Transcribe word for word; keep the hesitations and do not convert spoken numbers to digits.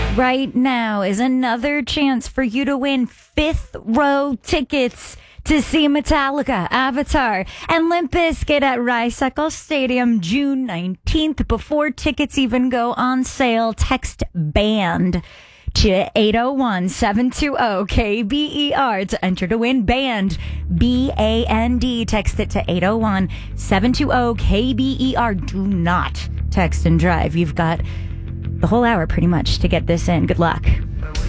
Right now is another chance for you to win fifth row tickets to see Metallica, Avatar, and Limp Bizkit at Rice-Eccles Stadium June nineteenth. Before tickets even go on sale, text BAND to eight oh one, seven two oh, K B E R to enter to win. BAND, B A N D. Text it to eight oh one, seven two oh, K B E R. Do not text and drive. You've got the whole hour pretty much to get this in. Good luck.